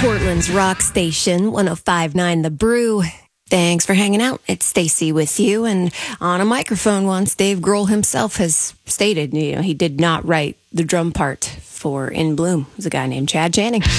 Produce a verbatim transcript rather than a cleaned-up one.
Portland's rock station, one oh five point nine The Brew. Thanks for hanging out. It's Stacy with you. And on a microphone once, Dave Grohl himself has stated, you know, he did not write the drum part for In Bloom. It was a guy named Chad Channing.